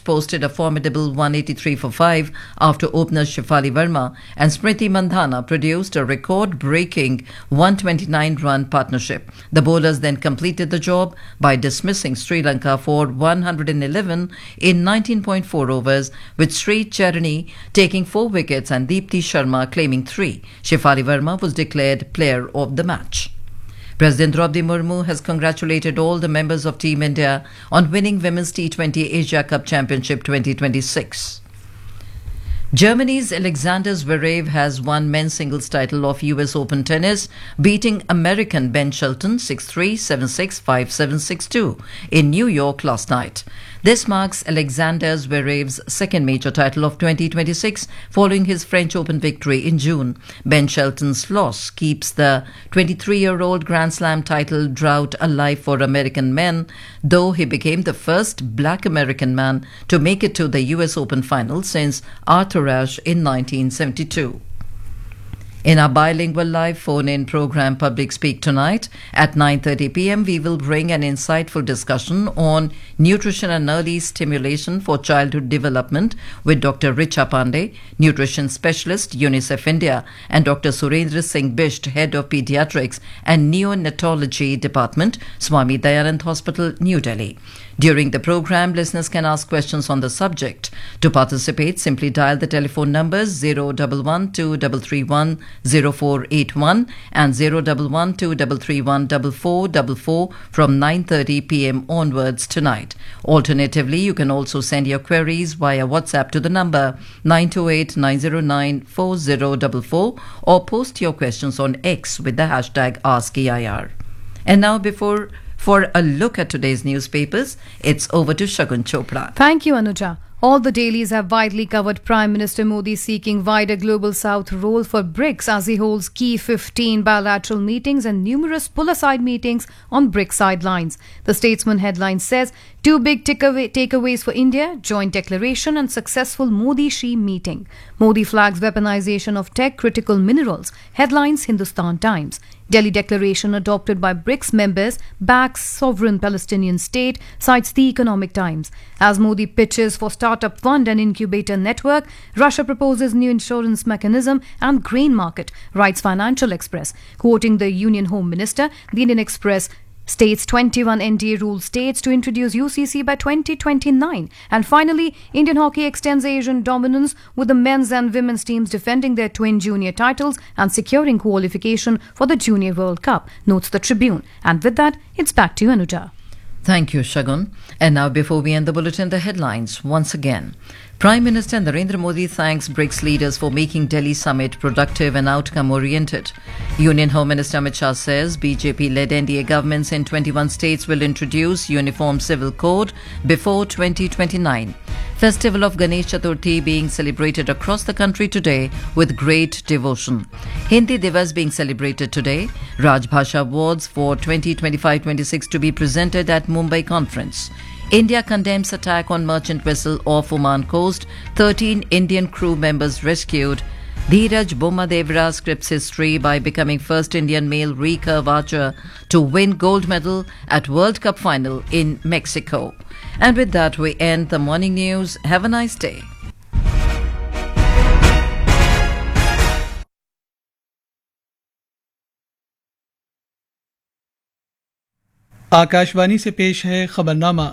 posted a formidable 183 for 5 after openers Shefali Verma and Smriti Mandhana produced a record-breaking 129-run partnership. The bowlers then completed the job by dismissing Sri Lanka for 111 in 19.4 overs, with Sri Charani taking 4 wickets and Deepti Sharma claiming 3. Shefali Verma was declared player of the match. President Draupadi Murmu has congratulated all the members of Team India on winning Women's T20 Asia Cup Championship 2026. Germany's Alexander Zverev has won men's singles title of US Open Tennis, beating American Ben Shelton 6-3, 7-6, 5-7, 6-2 in New York last night. This marks Alexander Zverev's second major title of 2026 following his French Open victory in June. Ben Shelton's loss keeps the 23-year-old Grand Slam title drought alive for American men, though he became the first black American man to make it to the US Open final since Arthur Ashe in 1972. In our bilingual live phone-in program Public Speak tonight at 9:30 p.m, we will bring an insightful discussion on nutrition and early stimulation for childhood development with Dr. Richa Pandey, nutrition specialist, UNICEF India, and Dr. Surendra Singh Bisht, head of pediatrics and neonatology department, Swami Dayanand Hospital, New Delhi. During the program, listeners can ask questions on the subject. To participate, simply dial the telephone numbers 011-2331-0481 and 011-2331-4444 from 9:30 p.m. onwards tonight. Alternatively, you can also send your queries via WhatsApp to the number 928-909-4044 or post your questions on X with the hashtag AskEIR. And now, for a look at today's newspapers, it's over to Shagun Chopra. Thank you, Anuja. All the dailies have widely covered Prime Minister Modi seeking wider Global South role for BRICS as he holds key 15 bilateral meetings and numerous pull-aside meetings on BRICS sidelines. The Statesman headline says, 2 big takeaways for India, joint declaration and successful Modi-Xi meeting. Modi flags weaponization of tech-critical minerals. Headlines Hindustan Times. Delhi declaration adopted by BRICS members backs sovereign Palestinian state, cites the Economic Times. As Modi pitches for startup fund and incubator network, Russia proposes new insurance mechanism and grain market, writes Financial Express. Quoting the Union Home Minister, the Indian Express states 21 NDA rule states to introduce UCC by 2029. And finally, Indian hockey extends Asian dominance with the men's and women's teams defending their twin junior titles and securing qualification for the Junior World Cup, notes the Tribune. And with that, it's back to you, Anuja. Thank you, Shagun. And now, before we end the bulletin, the headlines once again. Prime Minister Narendra Modi thanks BRICS leaders for making Delhi summit productive and outcome-oriented. Union Home Minister Amit Shah says BJP-led NDA governments in 21 states will introduce uniform civil code before 2029. Festival of Ganesh Chaturthi being celebrated across the country today with great devotion. Hindi Divas being celebrated today. Raj Bhasha Awards for 2025-26 to be presented at Mumbai Conference. India condemns attack on merchant vessel off Oman coast. 13 Indian crew members rescued. Dheeraj Bommadevara scripts history by becoming first Indian male recurve archer to win gold medal at World Cup final in Mexico. And with that, we end the morning news. Have a nice day. Akashvani से पेश है खबरनामा।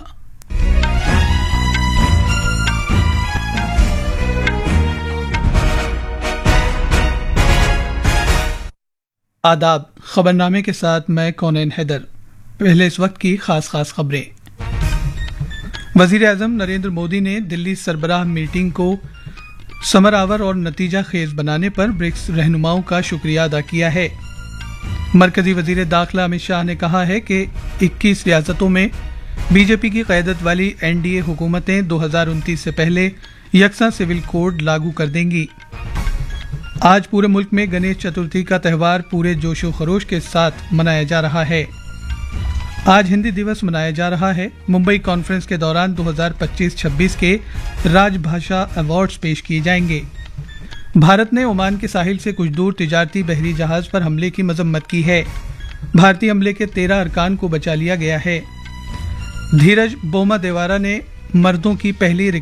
आदाब। खबरनामे के साथ मैं कौनैन हैदर। पहले इस वक्त की खास खबरें। वजीर आजम नरेंद्र मोदी ने दिल्ली सरबराह मीटिंग को समर आवर और नतीजा खेज बनाने पर ब्रिक्स रहनुमाओं का शुक्रिया अदा किया है। मरकजी वजीर दाखिला अमित शाह ने कहा है कि 21 रियासतों में बीजेपी की क़यादत वाली एनडीए हुकूमतें 2029 से पहले यकसा सिविल कोड लागू कर देंगी। आज पूरे मुल्क में गणेश चतुर्थी का त्यौहार पूरे जोशो खरोश के साथ मनाया जा रहा है। आज हिंदी दिवस मनाया जा रहा है। मुंबई कॉन्फ्रेंस के दौरान 2025-26 के राजभाषा अवार्ड्स पेश किए जाएंगे। भारत ने ओमान के साहिल से कुछ दूर तिजारती बहरी जहाज पर हमले की मजम्मत की है। भारतीय हमले के 13 अरकान को बचा लिया गया है। धीरज बोमादेवारा ने मर्दों की पहली